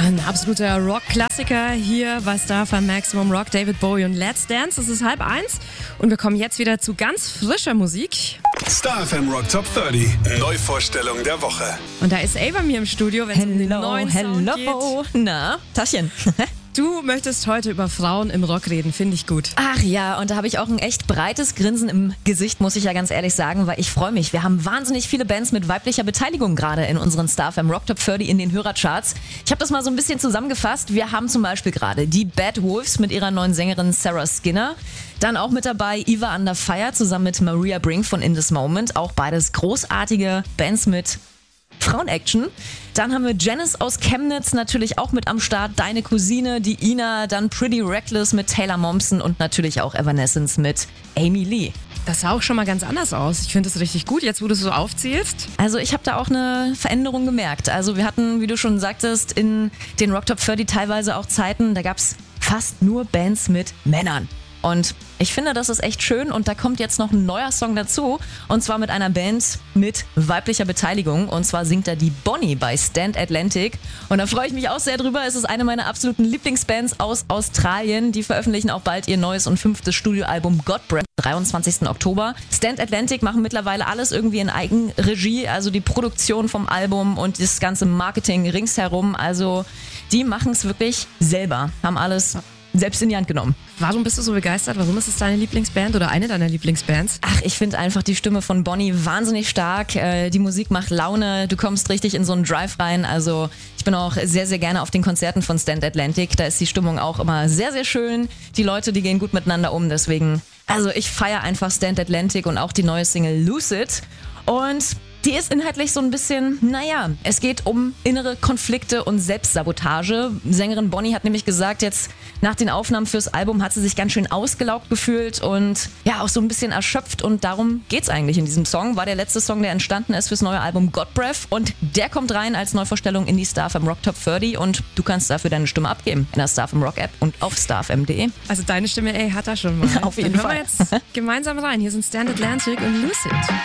Ein absoluter Rock-Klassiker hier bei Star FM Maximum Rock, David Bowie und Let's Dance. Es ist 12:30 und wir kommen jetzt wieder zu ganz frischer Musik. Star FM Rock Top 30, Neuvorstellung der Woche. Und da ist Ava mir im Studio, wenn es um den neuen Sound geht. Na, Taschen. Du möchtest heute über Frauen im Rock reden, finde ich gut. Ach ja, und da habe ich auch ein echt breites Grinsen im Gesicht, muss ich ja ganz ehrlich sagen, weil ich freue mich. Wir haben wahnsinnig viele Bands mit weiblicher Beteiligung gerade in unseren Star FM Rock Top 30 in den Hörercharts. Ich habe das mal so ein bisschen zusammengefasst. Wir haben zum Beispiel gerade die Bad Wolves mit ihrer neuen Sängerin Sarah Skinner. Dann auch mit dabei Eva Under Fire zusammen mit Maria Brink von In This Moment. Auch beides großartige Bands mit Frauen-Action. Dann haben wir Janice aus Chemnitz natürlich auch mit am Start, Deine Cousine, die Ina, dann Pretty Reckless mit Taylor Momsen und natürlich auch Evanescence mit Amy Lee. Das sah auch schon mal ganz anders aus. Ich finde das richtig gut, jetzt wo du es so aufzählst. Also ich habe da auch eine Veränderung gemerkt. Also wir hatten, wie du schon sagtest, in den Rock Top 30 teilweise auch Zeiten, da gab es fast nur Bands mit Männern. Und ich finde, das ist echt schön und da kommt jetzt noch ein neuer Song dazu und zwar mit einer Band mit weiblicher Beteiligung und zwar singt da die Bonnie bei Stand Atlantic und da freue ich mich auch sehr drüber. Es ist eine meiner absoluten Lieblingsbands aus Australien. Die veröffentlichen auch bald ihr neues und 5. Studioalbum God Breath, 23. Oktober. Stand Atlantic machen mittlerweile alles irgendwie in Eigenregie, also die Produktion vom Album und das ganze Marketing ringsherum. Also die machen es wirklich selber, haben alles selbst in die Hand genommen. Warum bist du so begeistert? Warum ist es deine Lieblingsband oder eine deiner Lieblingsbands? Ach, ich finde einfach die Stimme von Bonnie wahnsinnig stark. Die Musik macht Laune, du kommst richtig in so einen Drive rein. Also ich bin auch sehr, sehr gerne auf den Konzerten von Stand Atlantic. Da ist die Stimmung auch immer sehr, sehr schön. Die Leute, die gehen gut miteinander um. Deswegen, also ich feiere einfach Stand Atlantic und auch die neue Single Lucid. Und die ist inhaltlich so ein bisschen, es geht um innere Konflikte und Selbstsabotage. Sängerin Bonnie hat nämlich gesagt, jetzt nach den Aufnahmen fürs Album hat sie sich ganz schön ausgelaugt gefühlt und ja, auch so ein bisschen erschöpft und darum geht's eigentlich in diesem Song. War der letzte Song, der entstanden ist fürs neue Album God Breath und der kommt rein als Neuvorstellung in die Star FM Rock Top 30 und du kannst dafür deine Stimme abgeben in der Star FM Rock App und auf starfm.de. Also deine Stimme, hat er schon mal. Auf jeden Dann Fall. hören wir jetzt gemeinsam rein. Hier sind Stand Atlantic und Lucid.